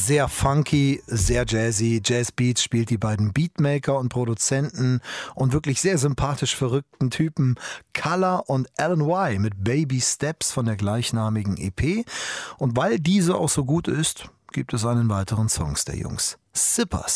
Sehr funky, sehr jazzy. Jazz Beats spielt die beiden Beatmaker und Produzenten und wirklich sehr sympathisch verrückten Typen Color und Alan Y mit Baby Steps von der gleichnamigen EP. Und weil diese auch so gut ist, gibt es einen weiteren Song der Jungs. Sippers.